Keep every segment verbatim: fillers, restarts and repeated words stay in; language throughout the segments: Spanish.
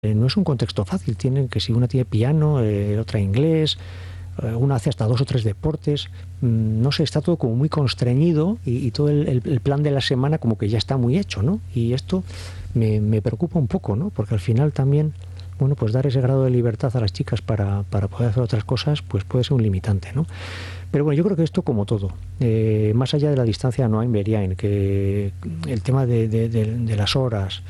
Eh, no es un contexto fácil, tienen que si una tiene piano, eh, otra inglés, eh, una hace hasta dos o tres deportes, mm, no sé, está todo como muy constreñido y, y todo el, el, el plan de la semana como que ya está muy hecho, ¿no? Y esto me, me preocupa un poco, ¿no? Porque al final también, bueno, pues dar ese grado de libertad a las chicas para, para poder hacer otras cosas, pues puede ser un limitante, ¿no? Pero bueno, yo creo que esto como todo, eh, más allá de la distancia no hay en que el tema de, de, de, de las horas,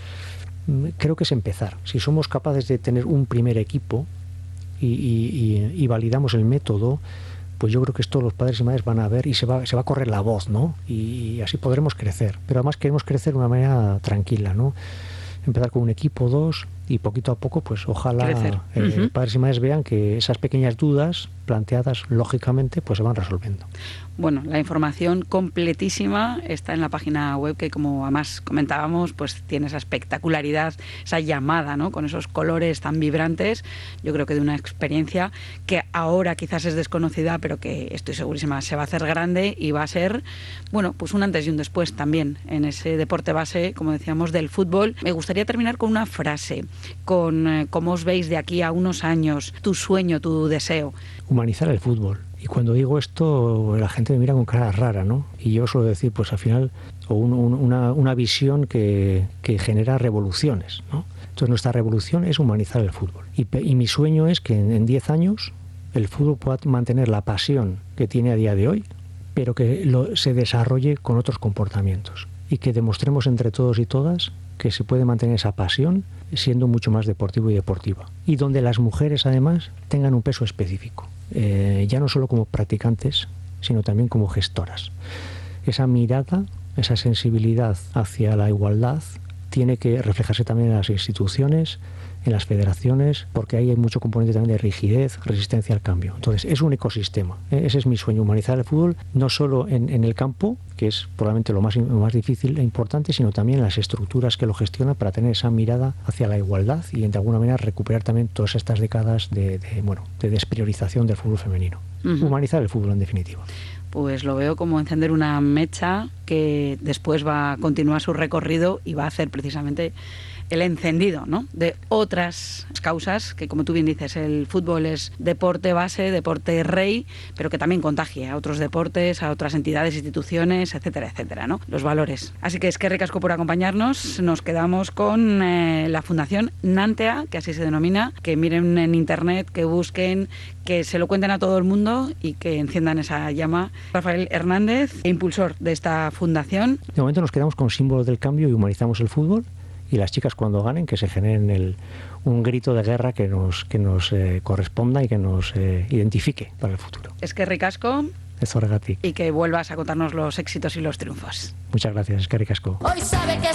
creo que es empezar. Si somos capaces de tener un primer equipo y, y, y, y validamos el método, pues yo creo que esto los padres y madres van a ver y se va, se va a correr la voz, ¿no? Y, y así podremos crecer. Pero además queremos crecer de una manera tranquila, ¿no? Empezar con un equipo, dos, y poquito a poco, pues ojalá eh, uh-huh. padres y madres vean que esas pequeñas dudas planteadas lógicamente, pues se van resolviendo. Bueno, la información completísima está en la página web que, como además comentábamos, pues tiene esa espectacularidad, esa llamada, ¿no? Con esos colores tan vibrantes. Yo creo que de una experiencia que ahora quizás es desconocida, pero que estoy segurísima se va a hacer grande y va a ser, bueno, pues un antes y un después también en ese deporte base, como decíamos, del fútbol. Me gustaría terminar con una frase, con eh, cómo os veis de aquí a unos años, tu sueño, tu deseo. Humanizar el fútbol. Y cuando digo esto, la gente me mira con cara rara, ¿no? Y yo suelo decir, pues al final, o un, un, una, una visión que, que genera revoluciones, ¿no? Entonces nuestra revolución es humanizar el fútbol. Y, y mi sueño es que en diez años el fútbol pueda mantener la pasión que tiene a día de hoy, pero que lo, se desarrolle con otros comportamientos. Y que demostremos entre todos y todas que se puede mantener esa pasión siendo mucho más deportivo y deportiva. Y donde las mujeres, además, tengan un peso específico. Eh, ya no solo como practicantes, sino también como gestoras. Esa mirada, esa sensibilidad hacia la igualdad tiene que reflejarse también en las instituciones, en las federaciones, porque ahí hay mucho componente también de rigidez, resistencia al cambio. Entonces, es un ecosistema. Ese es mi sueño, humanizar el fútbol, no solo en, en el campo, que es probablemente lo más, lo más difícil e importante, sino también en las estructuras que lo gestionan para tener esa mirada hacia la igualdad y, de alguna manera, recuperar también todas estas décadas de, de, bueno, de despriorización del fútbol femenino. Uh-huh. Humanizar el fútbol, en definitiva. Pues lo veo como encender una mecha que después va a continuar su recorrido y va a hacer precisamente el encendido, ¿no?, de otras causas, que como tú bien dices, el fútbol es deporte base, deporte rey, pero que también contagie a otros deportes, a otras entidades, instituciones, etcétera, etcétera, ¿no? Los valores. Así que es que ricasco por acompañarnos. Nos quedamos con eh, la Fundación Nantea, que así se denomina, que miren en internet, que busquen, que se lo cuenten a todo el mundo y que enciendan esa llama. Rafael Hernández, impulsor de esta fundación. De momento nos quedamos con símbolos del cambio y humanizamos el fútbol. Y las chicas, cuando ganen, que se generen el, un grito de guerra que nos, que nos eh, corresponda y que nos eh, identifique para el futuro. Es que ricasco. Ez horregatik. Y que vuelvas a contarnos los éxitos y los triunfos. Muchas gracias, es que ricasco. Hoy sabe que